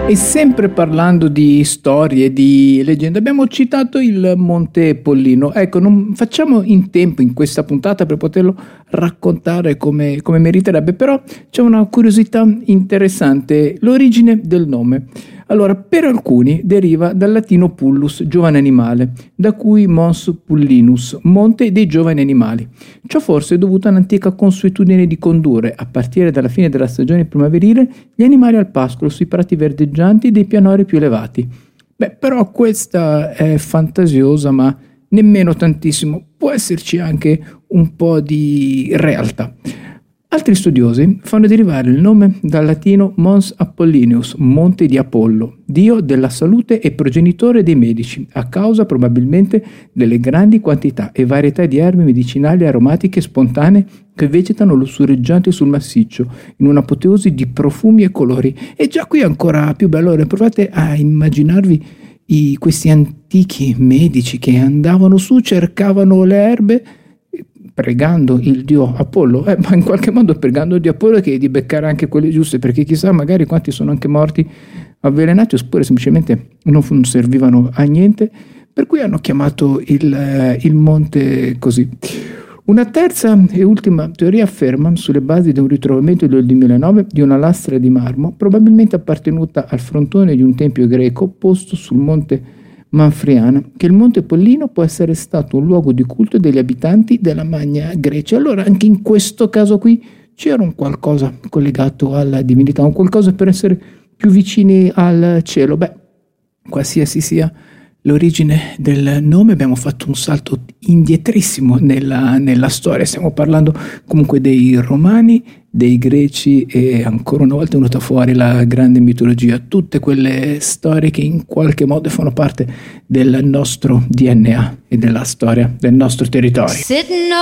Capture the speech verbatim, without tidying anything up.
E sempre parlando di storie, di leggende, abbiamo citato il Monte Pollino. Ecco, non facciamo in tempo in questa puntata per poterlo raccontare come, come meriterebbe, però c'è una curiosità interessante, l'origine del nome. Allora, per alcuni deriva dal latino pullus, giovane animale, da cui mons pullinus, monte dei giovani animali. Ciò forse è dovuto a un'antica consuetudine di condurre, a partire dalla fine della stagione primaverile, gli animali al pascolo sui prati verdeggianti dei pianori più elevati. Beh, però questa è fantasiosa, ma nemmeno tantissimo. Può esserci anche un po' di realtà. Altri studiosi fanno derivare il nome dal latino Mons Apollinius, monte di Apollo, dio della salute e progenitore dei medici, a causa probabilmente delle grandi quantità e varietà di erbe medicinali aromatiche e spontanee che vegetano lussureggianti sul massiccio, in un'apoteosi di profumi e colori. E già qui è ancora più bello, provate a immaginarvi i, questi antichi medici che andavano su, cercavano le erbe, pregando il dio Apollo, eh, ma in qualche modo pregando il dio Apollo che di beccare anche quelle giuste, perché chissà magari quanti sono anche morti avvelenati oppure semplicemente non servivano a niente, per cui hanno chiamato il, eh, il monte così. Una terza e ultima teoria afferma, sulle basi di un ritrovamento del duemilanove di una lastra di marmo probabilmente appartenuta al frontone di un tempio greco posto sul monte Manfriana, che il Monte Pollino può essere stato un luogo di culto degli abitanti della Magna Grecia. Allora anche in questo caso qui c'era un qualcosa collegato alla divinità, un qualcosa per essere più vicini al cielo. Beh, qualsiasi sia l'origine del nome, abbiamo fatto un salto indietrissimo nella, nella storia. Stiamo parlando comunque dei Romani, dei Greci e ancora una volta è venuta fuori la grande mitologia, tutte quelle storie che in qualche modo fanno parte del nostro D N A e della storia del nostro territorio.